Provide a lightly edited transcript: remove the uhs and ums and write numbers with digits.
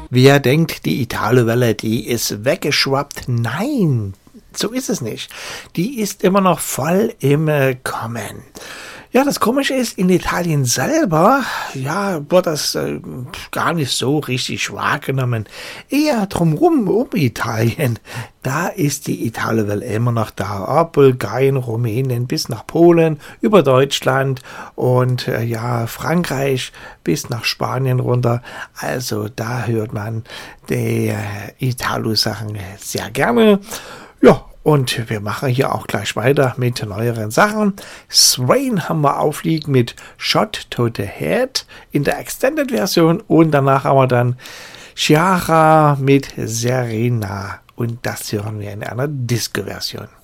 Wer denkt, die Italowelle, die ist weggeschwappt? Nein, so ist es nicht. Die ist immer noch voll im Kommen. Ja, das Komische ist, in Italien selber, ja, wird das gar nicht so richtig wahrgenommen. Eher drumherum, um Italien, da ist die Italowelle immer noch da. Ab Bulgarien, Rumänien bis nach Polen, über Deutschland und ja, Frankreich bis nach Spanien runter. Also da hört man die Italo-Sachen sehr gerne. Ja, und wir machen hier auch gleich weiter mit neueren Sachen. Swain haben wir aufliegen mit Shot to the Head in der Extended-Version und danach haben wir dann Ciara mit Serena und das hören wir in einer Disco-Version.